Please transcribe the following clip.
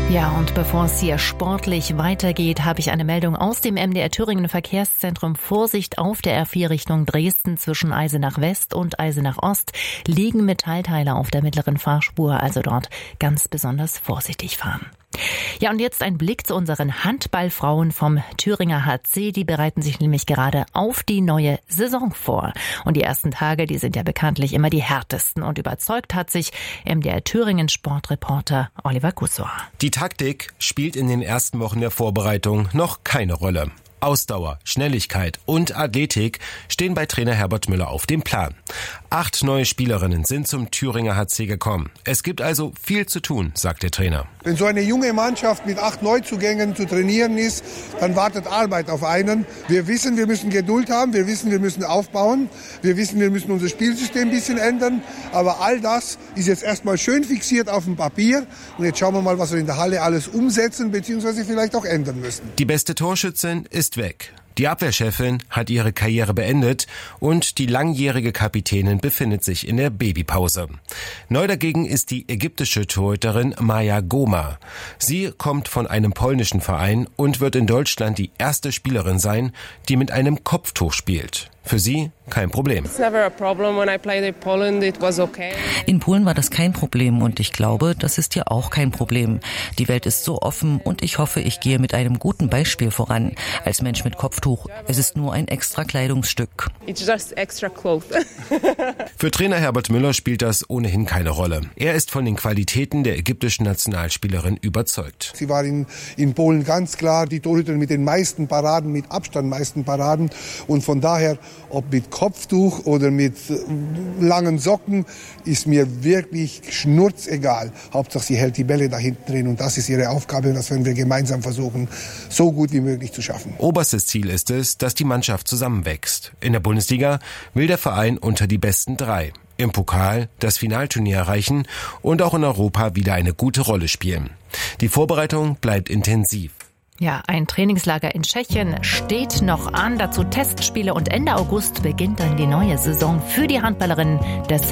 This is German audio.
Ja, und bevor es hier sportlich weitergeht, habe ich eine Meldung aus dem MDR Thüringen Verkehrszentrum. Vorsicht auf der R4 Richtung Dresden zwischen Eisenach West und Eisenach Ost liegen Metallteile auf der mittleren Fahrspur, also dort ganz besonders vorsichtig fahren. Ja, und jetzt ein Blick zu unseren Handballfrauen vom Thüringer HC. Die bereiten sich nämlich gerade auf die neue Saison vor. Und die ersten Tage, die sind ja bekanntlich immer die härtesten. Und überzeugt hat sich MDR Thüringen Sportreporter Oliver Kussor. Die Taktik spielt in den ersten Wochen der Vorbereitung noch keine Rolle. Ausdauer, Schnelligkeit und Athletik stehen bei Trainer Herbert Müller auf dem Plan. 8 neue Spielerinnen sind zum Thüringer HC gekommen. Es gibt also viel zu tun, sagt der Trainer. Wenn so eine junge Mannschaft mit 8 Neuzugängen zu trainieren ist, dann wartet Arbeit auf einen. Wir wissen, wir müssen Geduld haben, wir wissen, wir müssen aufbauen, wir wissen, wir müssen unser Spielsystem ein bisschen ändern. Aber all das ist jetzt erstmal schön fixiert auf dem Papier. Und jetzt schauen wir mal, was wir in der Halle alles umsetzen bzw. vielleicht auch ändern müssen. Die beste Torschützin ist weg. Die Abwehrchefin hat ihre Karriere beendet und die langjährige Kapitänin befindet sich in der Babypause. Neu dagegen ist die ägyptische Torhüterin Maya Goma. Sie kommt von einem polnischen Verein und wird in Deutschland die erste Spielerin sein, die mit einem Kopftuch spielt. Für sie kein Problem. In Polen war das kein Problem und ich glaube, das ist hier auch kein Problem. Die Welt ist so offen und ich hoffe, ich gehe mit einem guten Beispiel voran. Als Mensch mit Kopftuch, es ist nur ein extra Kleidungsstück. Für Trainer Herbert Müller spielt das ohnehin keine Rolle. Er ist von den Qualitäten der ägyptischen Nationalspielerin überzeugt. Sie war in Polen ganz klar die Torhüterin mit den meisten Paraden, mit Abstand meisten Paraden und von daher, ob mit Kopftuch oder mit langen Socken, ist mir wirklich schnurzegal. Hauptsache sie hält die Bälle da hinten drin und das ist ihre Aufgabe und das werden wir gemeinsam versuchen, so gut wie möglich zu schaffen. Oberstes Ziel ist es, dass die Mannschaft zusammenwächst. In der Bundesliga will der Verein unter die besten 3. Im Pokal das Finalturnier erreichen und auch in Europa wieder eine gute Rolle spielen. Die Vorbereitung bleibt intensiv. Ja, ein Trainingslager in Tschechien steht noch an, dazu Testspiele und Ende August beginnt dann die neue Saison für die Handballerinnen des